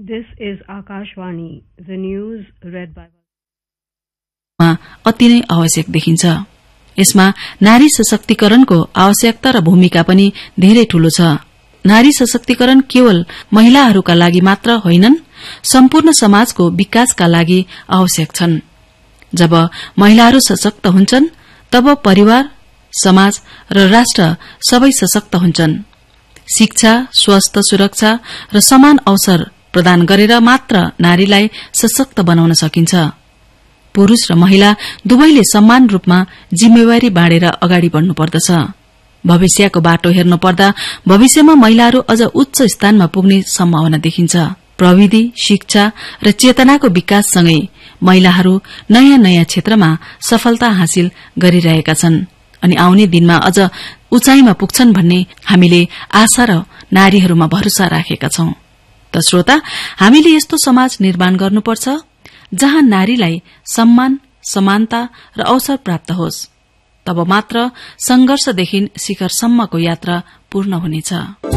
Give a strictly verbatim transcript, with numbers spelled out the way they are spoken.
This is Akashvani, the news read by अति नै आवश्यक देखिन्छ। यसमा नारी सशक्तिकरणको आवश्यकता र भूमिका पनि धेरै ठूलो छ। नारी सशक्तिकरण केवल महिलाहरूका लागि मात्र होइनन्, सम्पूर्ण समाजको विकासका लागि आवश्यक छन्। जब महिलाहरू सशक्त हुन्छन् तब परिवार, समाज र राष्ट्र सबै सशक्त हुन्छन्। शिक्षा, स्वास्थ्य, सुरक्षा र समान अवसर प्रदान गरेर मात्र नारीलाई सशक्त बनाउन सकिन्छ। पुरूष र महिला दुवैले समान रूपमा जिम्मेवारी बाँडेर अगाडि बढ़नुपर्दछ। भविष्यको बाटो हेर्नु पर्दा भविष्यमा महिलाहरू अझ उच्च स्थानमा पुग्ने सम्भावना देखिन्छ। प्रविधि, शिक्षा र चेतनाको विकाससँगै महिलाहरू नयाँ नयाँ क्षेत्रमा सफलता हासिल गरिरहेका छन् अनि आउने दिनमा अझ उचाइमा पुग्छन् भन्ने हामीले आशा र नारीहरूमा भरोसा राखेका छौं। त श्रोता, हामीले यस्तो समाज निर्माण गर्नुपर्छ जहाँ नारीलाई सम्मान, समानता र अवसर प्राप्त होस्। तब मात्र संघर्षदेखि शिखरसम्मको यात्रा पूर्ण हुनेछ।